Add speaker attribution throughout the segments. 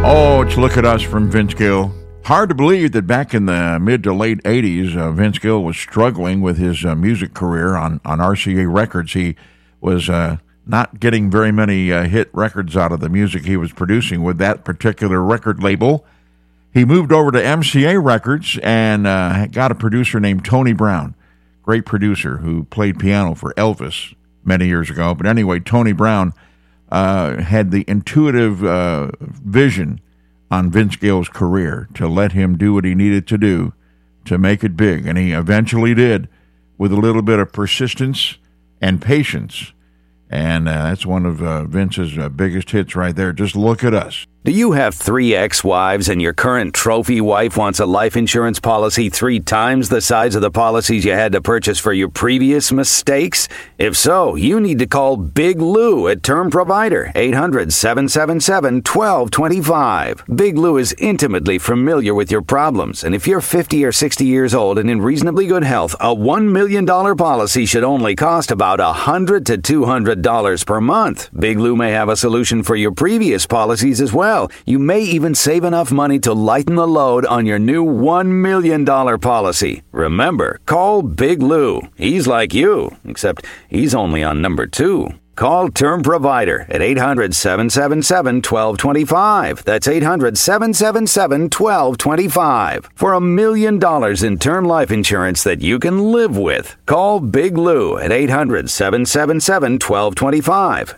Speaker 1: Oh, it's Look at Us from Vince Gill. Hard to believe that back in the mid to late 80s, Vince Gill was struggling with his music career on RCA Records. He was not getting very many hit records out of the music he was producing with that particular record label. He moved over to MCA Records and got a producer named Tony Brown, great producer who played piano for Elvis many years ago. But anyway, Tony Brown had the intuitive vision on Vince Gill's career to let him do what he needed to do to make it big. And he eventually did with a little bit of persistence and patience. And that's one of Vince's biggest hits right there. Just Look at Us.
Speaker 2: Do you have 3 ex-wives and your current trophy wife wants a life insurance policy 3 times the size of the policies you had to purchase for your previous mistakes? If so, you need to call Big Lou at Term Provider, 800-777-1225. Big Lou is intimately familiar with your problems, and if you're 50 or 60 years old and in reasonably good health, a $1 million policy should only cost about $100 to $200 per month. Big Lou may have a solution for your previous policies as well. You may even save enough money to lighten the load on your new $1 million policy. Remember, call Big Lou. He's like you, except he's only on number 2. Call Term Provider at 800-777-1225. That's 800-777-1225. For $1 million in term life insurance that you can live with. Call Big Lou at 800-777-1225.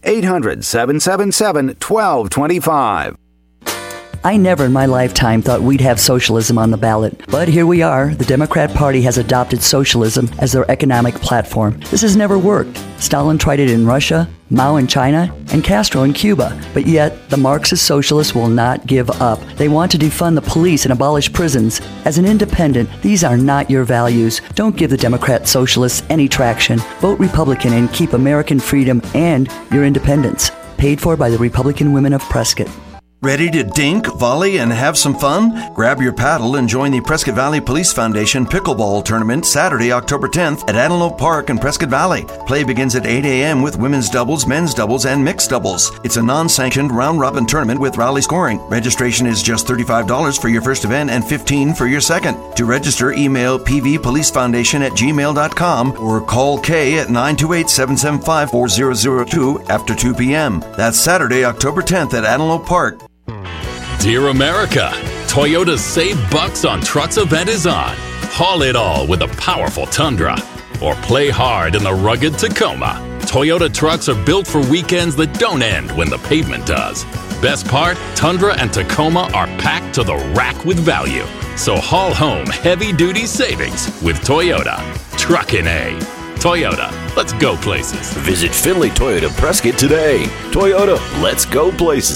Speaker 2: 800-777-1225.
Speaker 3: I never in my lifetime thought we'd have socialism on the ballot. But here we are. The Democrat Party has adopted socialism as their economic platform. This has never worked. Stalin tried it in Russia, Mao in China, and Castro in Cuba. But yet, the Marxist socialists will not give up. They want to defund the police and abolish prisons. As an independent, these are not your values. Don't give the Democrat socialists any traction. Vote Republican and keep American freedom and your independence. Paid for by the Republican Women of Prescott.
Speaker 4: Ready to dink, volley, and have some fun? Grab your paddle and join the Prescott Valley Police Foundation Pickleball Tournament Saturday, October 10th at Antelope Park in Prescott Valley. Play begins at 8 a.m. with women's doubles, men's doubles, and mixed doubles. It's a non-sanctioned round-robin tournament with rally scoring. Registration is just $35 for your first event and $15 for your second. To register, email pvpolicefoundation@gmail.com or call Kay at 928-775-4002 after 2 p.m. That's Saturday, October 10th at Antelope Park.
Speaker 5: Dear America, Toyota's Save Bucks on Trucks event is on. Haul it all with a powerful Tundra. Or play hard in the rugged Tacoma. Toyota trucks are built for weekends that don't end when the pavement does. Best part, Tundra and Tacoma are packed to the rack with value. So haul home heavy-duty savings with Toyota. Truckin' A. Toyota, let's go places.
Speaker 6: Visit Finley Toyota Prescott today. Toyota, let's go places.